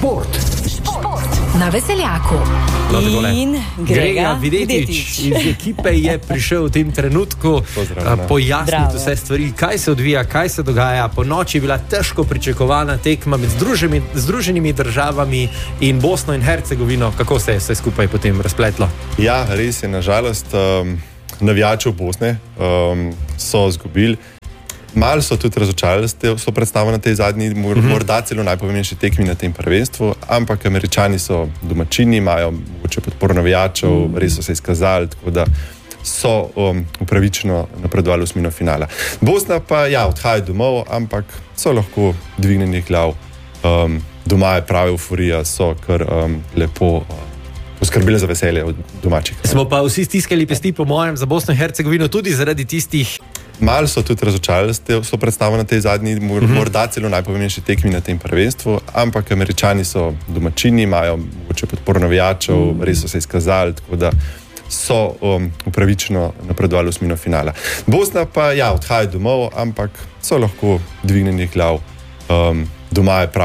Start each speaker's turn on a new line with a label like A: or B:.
A: Šport na Veseljaku.
B: In Grega Videtič iz ekipe je prišel v tem trenutku pojasniti vse stvari, kaj se odvija, kaj se dogaja. Po noči je bila težko pričakovana tekma med Združenimi državami in Bosno in Hercegovino. Kako se je vse skupaj potem razpletlo?
C: Ja, res je, nažalost, navijačev Bosne so izgubili. Malo so tudi razočarali, so predstavili na tej zadnji, morda celo najpomembnejši tekmi na tem prvenstvu, ampak Američani so domačini, imajo mogoče podporo navijačev, res so se izkazali, tako da so upravičeno napredovali v osmino finala. Bosna pa, odhaja domov, ampak so lahko dvignjenih glav. Doma je prava euforija, so kar lepo poskrbeli za veselje od domačih.
B: Smo pa vsi stiskali pesti, po mojem, za Bosno in Hercegovino, tudi zaradi tistih.
C: Malo so tudi razočarali, so predstavili na tej zadnji, morda celo najpomembnejši tekmi na tem prvenstvu, ampak Američani so domačini, imajo mogoče podporo navijačev, res so se izkazali, tako da so upravičeno napredovali v osmino finala. Bosna pa, odhaja domov, ampak so lahko dvignjenih glav. Doma je prava